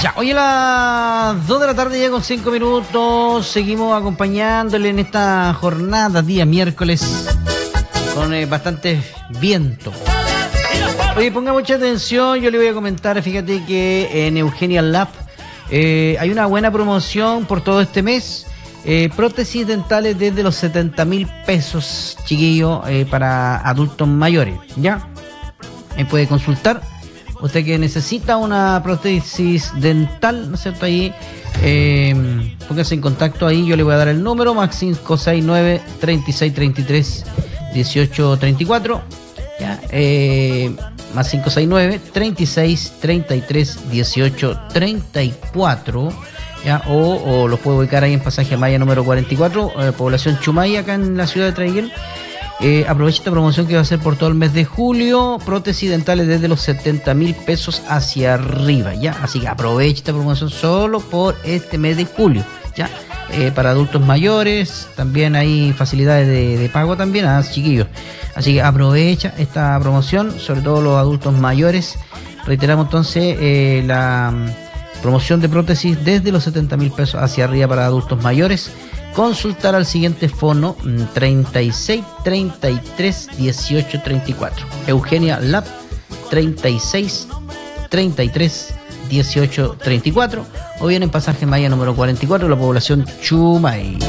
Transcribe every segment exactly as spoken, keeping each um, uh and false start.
Ya, hoy a las dos de la tarde ya con cinco minutos, seguimos acompañándole en esta jornada, día miércoles, con eh, bastante viento. Oye, ponga mucha atención, yo le voy a comentar, fíjate que en Eugenia Lab eh, hay una buena promoción por todo este mes. Eh, prótesis dentales desde los setenta mil pesos, chiquillo, eh, para adultos mayores, ¿ya? Me puede consultar. Usted que necesita una prótesis dental, ¿no es cierto? Ahí, eh, póngase en contacto ahí, yo le voy a dar el número, más cinco seis nueve, tres seis tres tres, uno ocho tres cuatro, ¿ya? Eh, más cinco seis nueve, tres seis tres tres, uno ocho tres cuatro, ¿ya? O, o los puedo ubicar ahí en Pasaje Maya número cuarenta y cuatro, eh, población Chumay, acá en la ciudad de Traiguel. Eh, aprovecha esta promoción que va a ser por todo el mes de julio, prótesis dentales desde los setenta mil pesos hacia arriba, ¿ya? Así que aprovecha esta promoción solo por este mes de julio, ¿ya? Eh, para adultos mayores, también hay facilidades de, de pago también, a chiquillos. Así que aprovecha esta promoción, sobre todo los adultos mayores. Reiteramos entonces eh, la promoción de prótesis desde los setenta mil pesos hacia arriba para adultos mayores. Consultar al siguiente fono treinta y seis, treinta y tres, dieciocho, treinta y cuatro. Eugenia Lab treinta y seis, treinta y tres, dieciocho, treinta y cuatro. O bien en Pasaje Maya número cuarenta y cuatro, la población Chumay.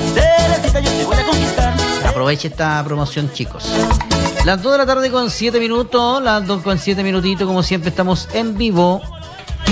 Aproveche esta promoción, chicos. Las dos de la tarde con siete minutos, las dos con siete minutitos, como siempre estamos en vivo